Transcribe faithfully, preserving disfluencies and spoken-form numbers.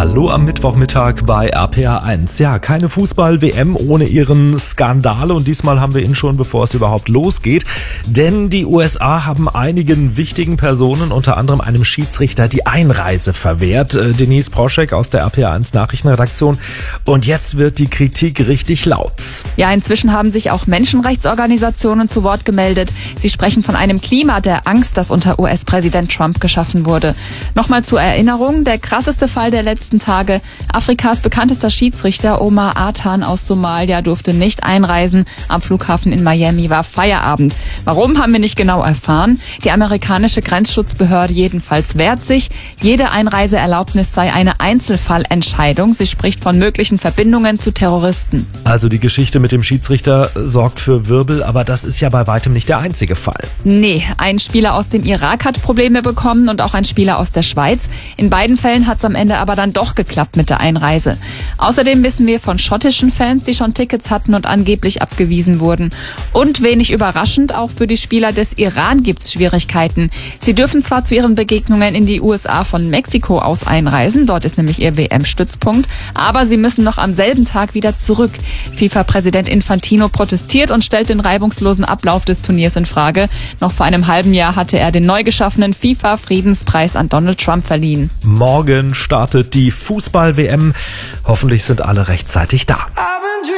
Hallo am Mittwochmittag bei R P R eins. Ja, keine Fußball-W M ohne ihren Skandal und diesmal haben wir ihn schon, bevor es überhaupt losgeht. Denn die U S A haben einigen wichtigen Personen, unter anderem einem Schiedsrichter, die Einreise verwehrt. Äh, Denise Proschek aus der R P R eins Nachrichtenredaktion. Und jetzt wird die Kritik richtig laut. Ja, inzwischen haben sich auch Menschenrechtsorganisationen zu Wort gemeldet. Sie sprechen von einem Klima der Angst, das unter U S-Präsident Trump geschaffen wurde. Nochmal zur Erinnerung, der krasseste Fall der letzten Tage. Afrikas bekanntester Schiedsrichter Omar Artan aus Somalia durfte nicht einreisen. Am Flughafen in Miami war Feierabend. Warum, haben wir nicht genau erfahren. Die amerikanische Grenzschutzbehörde jedenfalls wehrt sich. Jede Einreiseerlaubnis sei eine Einzelfallentscheidung. Sie spricht von möglichen Verbindungen zu Terroristen. Also die Geschichte mit dem Schiedsrichter sorgt für Wirbel, aber das ist ja bei weitem nicht der einzige Fall. Nee, ein Spieler aus dem Irak hat Probleme bekommen und auch ein Spieler aus der Schweiz. In beiden Fällen hat es am Ende aber dann doch geklappt mit der Einreise. Außerdem wissen wir von schottischen Fans, die schon Tickets hatten und angeblich abgewiesen wurden. Und wenig überraschend, auch für die Spieler des Iran gibt es Schwierigkeiten. Sie dürfen zwar zu ihren Begegnungen in die U S A von Mexiko aus einreisen, dort ist nämlich ihr W M-Stützpunkt, aber sie müssen noch am selben Tag wieder zurück. FIFA-Präsident Infantino protestiert und stellt den reibungslosen Ablauf des Turniers in Frage. Noch vor einem halben Jahr hatte er den neu geschaffenen FIFA-Friedenspreis an Donald Trump verliehen. Morgen startet die Fußball-W M. Hoffentlich sind alle rechtzeitig da.